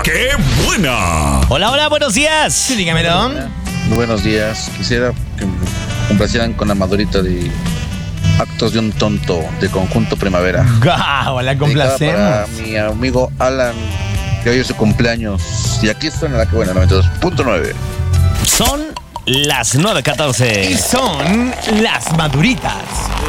¡Qué buena! Hola, hola, buenos días. Sí, dígamelo. Muy buenos días. Quisiera que me complacieran con la madurita de Actos de un tonto de Conjunto Primavera. ¡Guau! La Dedicada complacemos. para mi amigo Alan, que hoy es su cumpleaños. Y aquí suena la que buena, 92.9. Son las 9:14. Y son las maduritas.